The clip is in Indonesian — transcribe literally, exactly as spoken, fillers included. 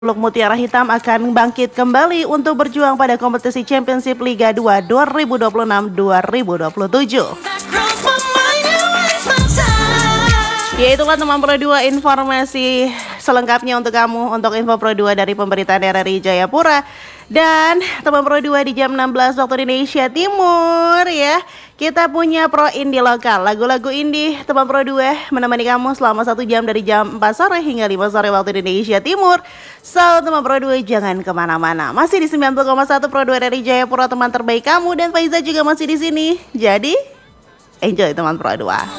Blok Mutiara Hitam akan bangkit kembali untuk berjuang pada kompetisi Championship Liga dua dua ribu dua puluh enam dua ribu dua puluh tujuh. Ya, itulah teman Pro dua informasi selengkapnya untuk kamu, untuk info Pro dua dari pemberitaan R R I Jayapura. Dan teman Pro dua di jam enam belas waktu Indonesia Timur ya, kita punya Pro Indie lokal, lagu-lagu indie teman Pro dua menemani kamu selama satu jam dari jam empat sore hingga lima sore waktu Indonesia Timur. So teman Pro dua jangan kemana-mana, masih di sembilan puluh koma satu Pro dua R R I Jayapura, teman terbaik kamu, dan Faiza juga masih di sini. Jadi enjoy teman Pro dua.